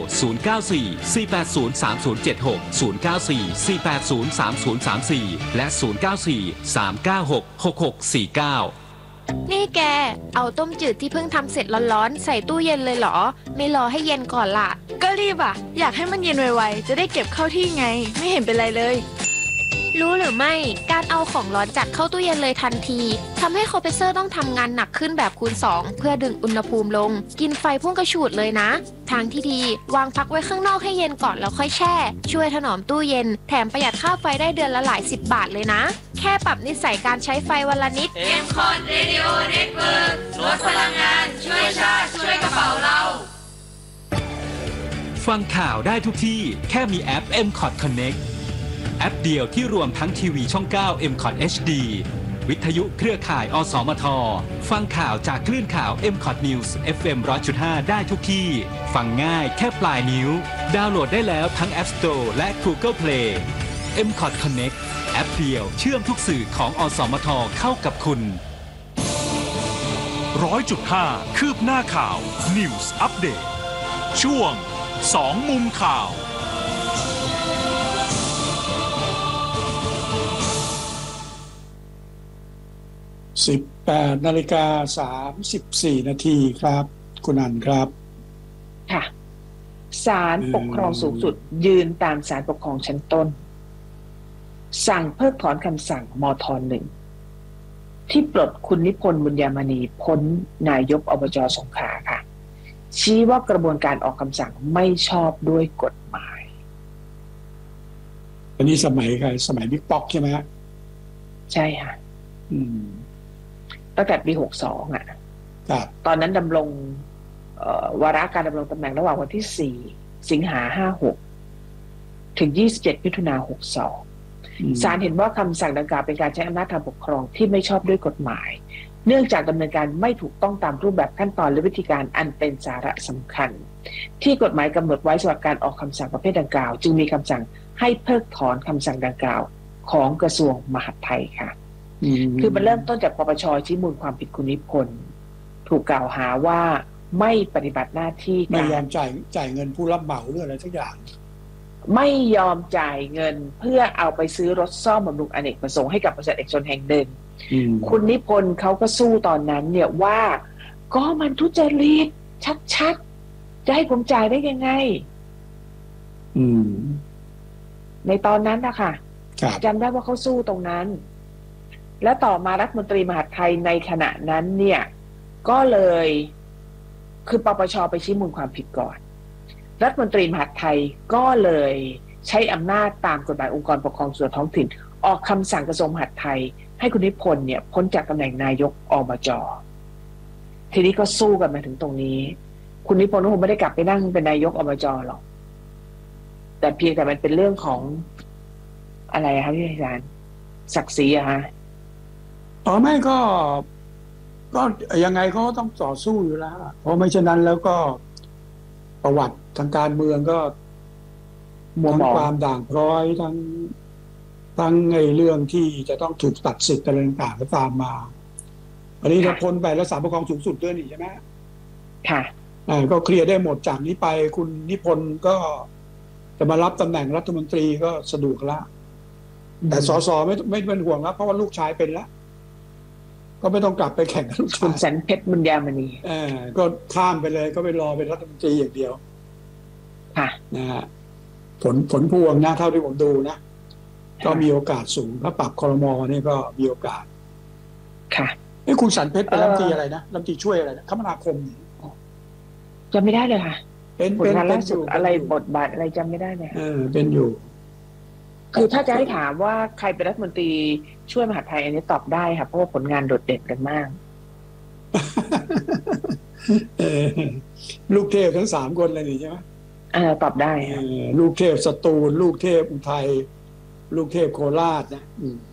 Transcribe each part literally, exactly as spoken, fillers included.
ศูนย์ เก้า สี่ สี่ แปด ศูนย์ สาม ศูนย์ เจ็ด หก ศูนย์ เก้า สี่ สี่ แปด ศูนย์ สาม ศูนย์ สาม สี่ และ ศูนย์ เก้า สี่ สาม เก้า หก หก หก สี่ เก้านี่แกเอาต้มจืดที่เพิ่งทำเสร็จร้อนๆใส่ตู้เย็นเลยเหรอไม่รอให้เย็นก่อนล่ะก็รีบอ่ะอยากให้มันเย็นไวๆจะได้เก็บเข้าที่ไงไม่เห็นเป็นไรเลยรู้หรือไม่การเอาของร้อนจัดเข้าตู้เย็นเลยทันทีทำให้คอมเพรสเซอร์ต้องทำงานหนักขึ้นแบบคูณสองเพื่อดึงอุณหภูมิลงกินไฟพุ่งกระฉูดเลยนะทางที่ดีวางพักไว้ข้างนอกให้เย็นก่อนแล้วค่อยแช่ช่วยถนอมตู้เย็นแถมประหยัดค่าไฟได้เดือนละหลายสิบบาทเลยนะแค่ปรับนิสัยการใช้ไฟวันละนิดเอ็ม คอท Radio Network ลดพลังงานช่วยชาติช่วยกระเป๋าเราฟังข่าวได้ทุกที่แค่มีแอป เอ็ม คอท Connectแอปเดียวที่รวมทั้งทีวีช่อง เก้า เอ็ม คอท เอช ดี วิทยุเครือข่ายอสมทฟังข่าวจากคลื่นข่าว เอ็ม คอท News เอฟ เอ็ม หนึ่งร้อยจุดห้า ได้ทุกที่ฟังง่ายแค่ปลายนิ้วดาวน์โหลดได้แล้วทั้ง App Store และ Google Play เอ็ม คอท Connect แอปเดียวเชื่อมทุกสื่อของอสมทเข้ากับคุณร้อยจุดห้า คืบหน้าข่าว News Update ช่วงสองมุมข่าวสิบแปดนาฬิกาสามสิบสี่นาทีครับคุณอันครับค่ะศาลปกครองสูงสุดยืนตามศาลปกครองชั้นต้นสั่งเพิกถอนคำสั่งมท.หนึ่งที่ปลดคุณนิพนธ์บุญญามณีพ้นนายกอบจ.สงขลาค่ะชี้ว่ากระบวนการออกคำสั่งไม่ชอบด้วยกฎหมายอันนี้สมัยใครสมัยบิ๊กป๊อกใช่ไหมฮะใช่ค่ะอืมตั้งแต่ปีหกสองอ่ะตอนนั้นดำรงวาระการดำรงตำแหน่งระหว่างวันที่สี่สิงหาห้าหกถึงยี่สิบเจ็ดมิถุนาหกสองศาลเห็นว่าคำสั่งดังกล่าวเป็นการใช้อำนาจทางปกครองที่ไม่ชอบด้วยกฎหมายเนื่องจากดำเนินการไม่ถูกต้องตามรูปแบบขั้นตอนและวิธีการอันเป็นสาระสำคัญที่กฎหมายกำหนดไว้สำหรับการออกคำสั่งประเภทดังกล่าวจึงมีคำสั่งให้เพิกถอนคำสั่งดังกล่าวของกระทรวงมหาดไทยค่ะคือมันเริ่มต้นจากปปช.ชี้มูลความผิดคุณนิพนธ์ถูกกล่าวหาว่าไม่ปฏิบัติหน้าที่ไม่ยอมจ่ายจ่ายเงินผู้รับเหมาหรืออะไรสักอย่างไม่ยอมจ่ายเงินเพื่อเอาไปซื้อรถซ่อมบำรุงอเนกประสงค์ให้กับบริษัทเอกชนแห่งหนึ่งคุณนิพนธ์เขาก็สู้ตอนนั้นเนี่ยว่าก็มันทุจริตชัดๆจะให้ผมจ่ายได้ยังไงในตอนนั้นนะคะจำได้ว่าเขาสู้ตรงนั้นและต่อมารัฐมนตรีมหาดไทยในขณะนั้นเนี่ยก็เลยคือปปช.ไปชี้มูลความผิดก่อนรัฐมนตรีมหาดไทยก็เลยใช้อำนาจตามกฎหมายองค์กรปกครองส่วนท้องถิ่นออกคำสั่งกระทรวงมหาดไทยให้คุณนิพนธ์เนี่ยพ้นจากตำแหน่งนายกอบจ.ทีนี้ก็สู้กันมาถึงตรงนี้คุณนิพนธ์คงไม่ได้กลับไปนั่งเป็นนายกอบจ.หรอกแต่เพียงแต่มันเป็นเรื่องของอะไรครับพี่อาจารย์ศักดิ์ศรีอะฮะอ๋อไม่ก็ก็ยังไงเขาต้องต่อสู้อยู่แล้วเพราะไม่เช่นนั้นแล้วก็ประวัติทางการเมืองก็ทั้งความด่างพร้อยทั้งทั้งไอ้เรื่องที่จะต้องถูกตัดสิทธิ์อะไรต่างๆก็ตามมาอันนี้ถ้าพ้นไปแล้วศาลปกครองสูงสุดด้วยนี่ใช่ไหมค่ะอ่าก็เคลียร์ได้หมดจากนี้ไปคุณนิพนธ์ก็จะมารับตำแหน่งรัฐมนตรีก็สะดวกละแต่สสไม่ไม่เป็นห่วงแล้วเพราะว่าลูกชายเป็นแล้วก็ไม่ต้องกลับไปแข่งกับลูกชายคุณสันเพชรบุญญามณีเออก็ข้ามไปเลยก็ไปรอเป็นรัฐมนตรีอย่างเดียวค่ะนะฮะผลผลพวงนะเท่าที่ผมดูนะก็มีโอกาสสูงถ้าปรับครม.นี่ก็มีโอกาสค่ะไอ้คุณสันเพชรเป็นรัฐมนตรีอะไรนะรัฐมนตรีช่วยอะไรนะคมนาคมจำไม่ได้เลยค่ะเป็นเป็นล่าสุดอะไรบทบาทอะไรจำไม่ได้เลยเออเป็นอยู่คือถ้าจะให้ถามว่าใครเป็นรัฐมนตรีช่วยมหาดไทยอันนี้ตอบได้ค่ะเพราะว่าผลงานโดดเด่นกันมากลูกเทพทั้งสามคนเลยนี่ใช่ไหมเออตอบได้ลูกเทพสตูลลูกเทพอุทัยลูกเทพโคราชนะ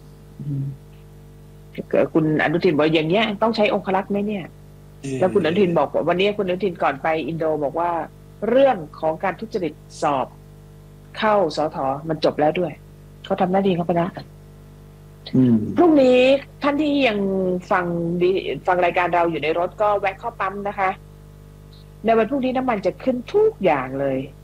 คุณอนุทินบอกอย่างเงี้ยต้องใช้องครักษ์ไหมเนี่ยแล้วคุณอนุทินบอกว่าวันนี้คุณอนุทินก่อนไปอินโดบอกว่าเรื่องของการทุจริตสอบเข้าสท.มันจบแล้วด้วยเขาทำหน้าที่เขาไปแล้วพรุ่งนี้ท่านที่ยังฟังฟังรายการเราอยู่ในรถก็แวะเข้าปั๊มนะคะในวันพรุ่งนี้น้ำมันจะขึ้นทุกอย่างเลย